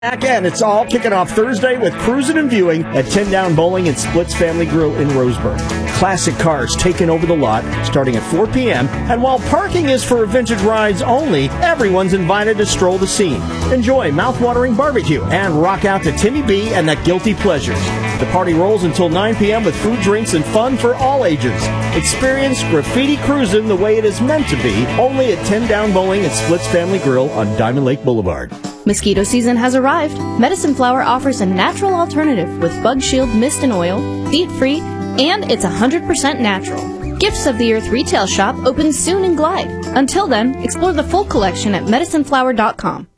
Back and it's all kicking off Thursday with cruising and viewing at 10 Down Bowling and Splits Family Grill in Roseburg. Classic cars taking over the lot starting at 4 p.m. And while parking is for vintage rides only, everyone's invited to stroll the scene. Enjoy mouth-watering barbecue and rock out to Timmy B and the Guilty Pleasures. The party rolls until 9 p.m. with food, drinks, and fun for all ages. Experience graffiti cruising the way it is meant to be, only at 10 Down Bowling and Splits Family Grill on Diamond Lake Boulevard. Mosquito season has arrived. Medicine Flower offers a natural alternative with Bug Shield Mist and Oil, DEET-free, and it's 100% natural. Gifts of the Earth retail shop opens soon in Glide. Until then, explore the full collection at medicineflower.com.